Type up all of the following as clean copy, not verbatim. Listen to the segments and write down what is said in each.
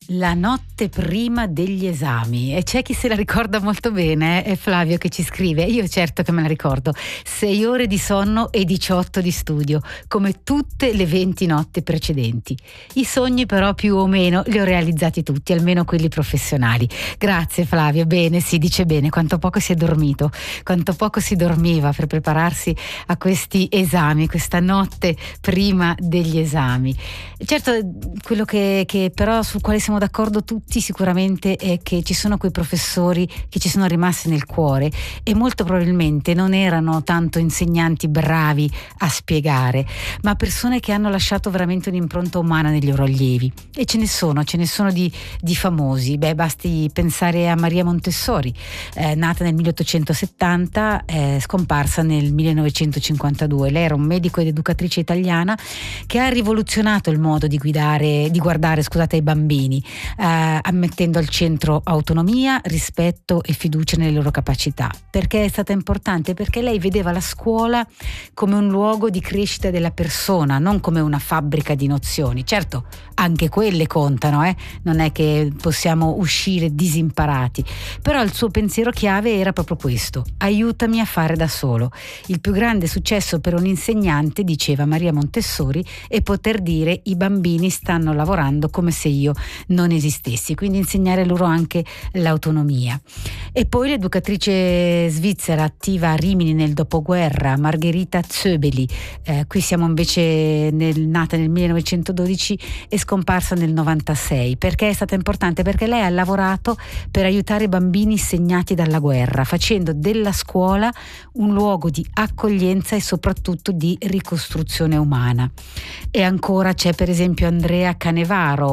La notte prima degli esami, e c'è chi se la ricorda molto bene, è Flavio che ci scrive. Io certo che me la ricordo: 6 ore di sonno e 18 di studio, come tutte le 20 notti precedenti. I sogni però più o meno li ho realizzati tutti, almeno quelli professionali. Grazie Flavio, bene, si dice bene, quanto poco si è dormito, quanto poco si dormiva per prepararsi a questi esami, questa notte prima degli esami. Certo, quello che però sul quale siamo d'accordo tutti sicuramente è che ci sono quei professori che ci sono rimasti nel cuore e molto probabilmente non erano tanto insegnanti bravi a spiegare, ma persone che hanno lasciato veramente un'impronta umana negli loro allievi, e ce ne sono di famosi. Basti pensare a Maria Montessori, nata nel 1870, scomparsa nel 1952. Lei era un medico ed educatrice italiana che ha rivoluzionato il modo di guardare ai bambini, ammettendo al centro autonomia, rispetto e fiducia nelle loro capacità. Perché è stata importante? Perché lei vedeva la scuola come un luogo di crescita della persona, non come una fabbrica di nozioni. Certo, anche quelle contano, non è che possiamo uscire disimparati, però il suo pensiero chiave era proprio questo: aiutami a fare da solo. Il più grande successo per un insegnante, diceva Maria Montessori, è poter dire: i bambini stanno lavorando come se io non esistessi, quindi insegnare loro anche l'autonomia. E poi l'educatrice svizzera attiva a Rimini nel dopoguerra, Margherita Zöbeli, qui siamo invece nata nel 1912 e scomparsa nel 96. Perché è stata importante? Perché lei ha lavorato per aiutare i bambini segnati dalla guerra, facendo della scuola un luogo di accoglienza e soprattutto di ricostruzione umana. E ancora c'è per esempio Andrea Canevaro,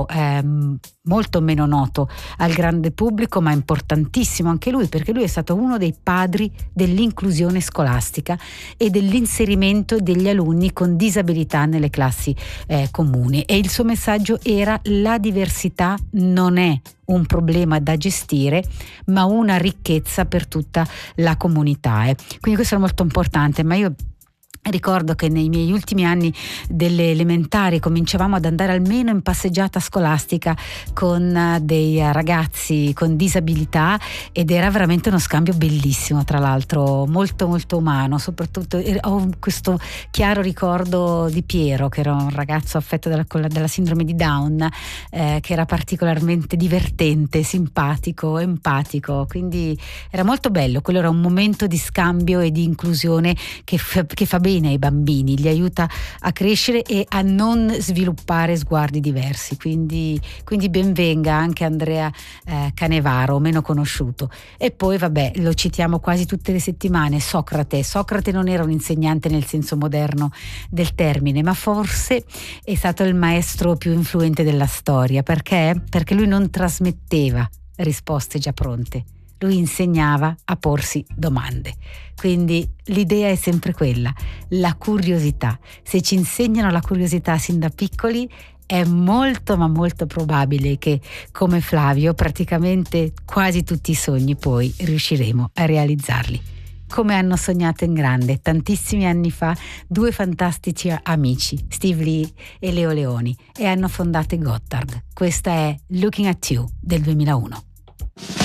molto meno noto al grande pubblico, ma importantissimo anche lui, perché lui è stato uno dei padri dell'inclusione scolastica e dell'inserimento degli alunni con disabilità nelle classi comuni. E il suo messaggio era: la diversità non è un problema da gestire, ma una ricchezza per tutta la comunità. Quindi questo è molto importante. Ma io ricordo che nei miei ultimi anni delle elementari cominciavamo ad andare almeno in passeggiata scolastica con dei ragazzi con disabilità, ed era veramente uno scambio bellissimo, tra l'altro molto molto umano. Soprattutto ho questo chiaro ricordo di Piero, che era un ragazzo affetto dalla sindrome di Down, che era particolarmente divertente, simpatico, empatico, quindi era molto bello. Quello era un momento di scambio e di inclusione che fa bene ai bambini, li aiuta a crescere e a non sviluppare sguardi diversi. Quindi ben venga anche Andrea Canevaro, meno conosciuto. E poi vabbè, lo citiamo quasi tutte le settimane, Socrate non era un insegnante nel senso moderno del termine, ma forse è stato il maestro più influente della storia. Perché lui non trasmetteva risposte già pronte, lui insegnava a porsi domande. Quindi l'idea è sempre quella: la curiosità. Se ci insegnano la curiosità sin da piccoli, è molto ma molto probabile che, come Flavio, praticamente quasi tutti i sogni poi riusciremo a realizzarli. Come hanno sognato in grande tantissimi anni fa due fantastici amici, Steve Lee e Leo Leoni, e hanno fondato Gotthard. Questa è Looking at You del 2001.